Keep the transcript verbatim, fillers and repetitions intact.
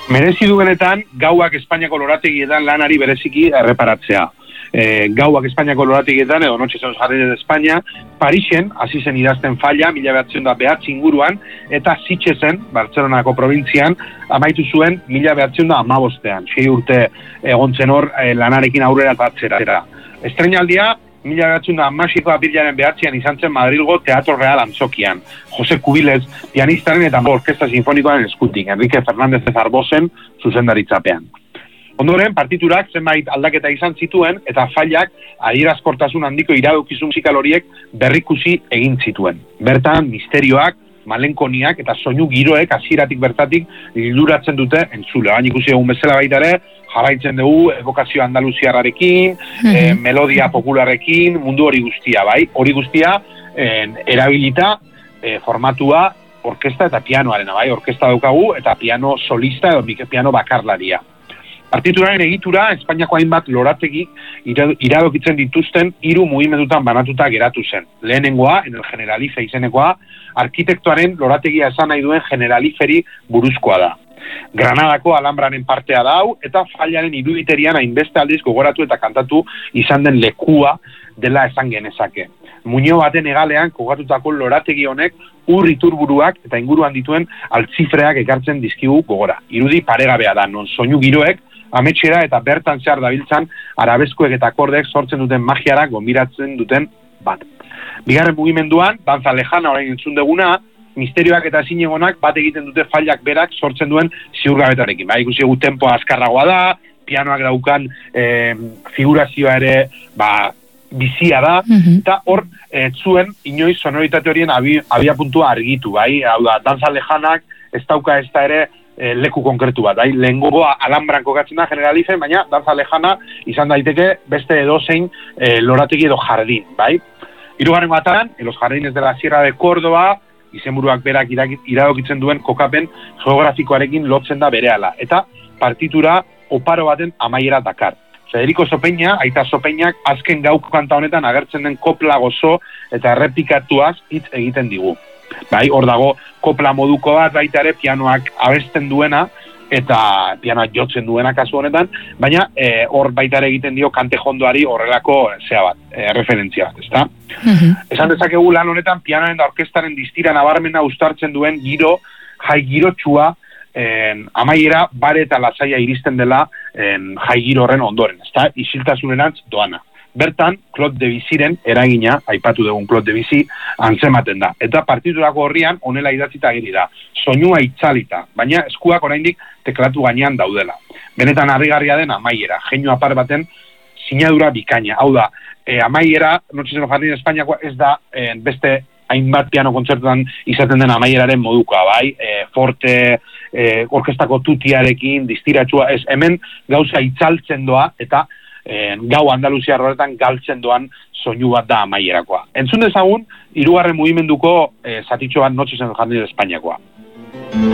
Merezi duenetan, gauak Espainiako lorategietan lanari bereziki erreparatzea. E, gauak Espainiako lorategietan, edo Noches en los Jardines de España, Parisen, hasi zen idazten falla, mila behatzen da behatzi inguruan, eta Sitxesen, Bartzelonako probintzian, amaitu zuen mila behatzen da amabostean. Sei urte egontzen hor e, lanarekin aurrera tatzera. Estreinaldia, mila behatzen da amasiko apirilaren behatzean izan zen Madrilgo Teatro Real Antzokian. Jose Kubilez, pianistaren eta orkesta sinfonikoaren eskutik, Enrique Fernández de Zarbosen zuzendaritzapean. Ondoren, partiturak zenbait aldaketa izan zituen eta failak adierazkortasun handiko iradokizun musikal horiek berrikusi egin zituen. Bertan, misterioak, malenkoniak eta soinu giroek hasieratik bertatik liluratzen dute entzule. Baina ikusi egun bezala baita ere, jarraitzen dugu evokazio andaluziarrarekin, mm-hmm. e, melodia popularrekin, mundu hori guztia, bai? Hori guztia en, erabilita e, formatua orkesta eta pianoarena, bai? Orkesta daukagu eta piano solista edo piano bakarlaria. Partituraren egitura, Espainiako hainbat lorategik iradokitzen dituzten hiru mugimendutan banatuta geratu zen. Lehenengoa, en el Generalife izenekoa, arkitektoaren lorategia esan nahi duen Generaliferi buruzkoa da. Granadako Alhambraren partea da hau, eta fallaren iruditerian hainbeste aldiz gogoratu eta kantatu izan den lekua dela esan genezake. Muño baten egalean kokatutako lorategi honek ur iturburuak eta inguruan dituen altzifreak ekartzen dizkigu gogora. Irudi paregabea da, non soinu giroek, ametxera eta bertan zehar dabiltzan arabeskuek eta akordeek sortzen duten magiara gonbiratzen duten bat. Bigarren mugimenduan, danza lejana orain entzun duguna, misterioak eta zinegonak bat egiten dute fallak berak sortzen duen ziurgabetarekin. Ba, ikusi egu tempoa azkarragoa da, pianoak daukan e, figurazioa ere ba, bizia da, mm-hmm. eta hor e, zuen inoiz sonoritate horien abi, abia puntua argitu, bai? Hau da, danza lejanak ez dauka ez da ere E, leku konkretu bat, bai? Lehengoa Alhambran kokatzen da Generalife, baina danza lejana izan daiteke beste edozein e, lorategi edo jardin, bai? Hirugarren batan, Los Jardines de la Sierra de Córdoba, izenburuak berak iradokitzen duen kokapen geografikoarekin lotzen da berehala, eta partitura oparo baten amaiera dakar. Federico Sopeña, aita Sopeñak, azken gauko kanta honetan agertzen den kopla gozo eta errepikatuaz hitz egiten digu. Bai, hor dago kopla moduko bat baita ere pianoak abesten duena eta pianoak jotzen duena kasu honetan, baina e, hor baita ere egiten dio kante jondoari horrelako zea bat, e, referentzia bat, ezta? Mm-hmm. Esan dezakegu lan honetan pianoaren da orkestaren distira nabarmena uztartzen duen giro, jai girotsua, en, amaiera bare eta lasaia iristen dela en, jai giro horren ondoren, ezta? Isiltasunerantz doana. Bertan, Claude Debussyren eragina, aipatu dugun Claude Debussy, antzematen da. Eta partiturako horrian, honela idatzita agiri da. Soinua itzalita, baina eskuak oraindik teklatu gainean daudela. Benetan harrigarria den amaiera, jeinu apar baten sinadura bikaina. Hau da, e, amaiera, Noches en los Jardines de Espainiakoa ez da e, beste hainbat piano kontzertuan izaten den amaieraren modukoa, bai? E, forte, e, orkestako tutiarekin, distiratsua, ez hemen gauza itzaltzen doa, eta Eh, gau Andaluziar horretan galtzen doan soinu bat da amaierakoa. Entzun dezagun, hirugarren mugimenduko eh, zatitxo bat Noches en los Jardines de Espainiakoa.